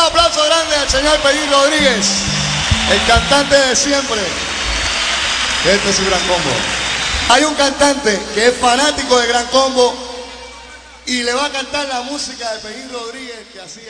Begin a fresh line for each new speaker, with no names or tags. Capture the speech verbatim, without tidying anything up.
aplauso grande al señor Pellín Rodríguez, el cantante de siempre. Este es su Gran Combo. Hay un cantante que es fanático de Gran Combo y le va a cantar la música de Pellín Rodríguez que hacía.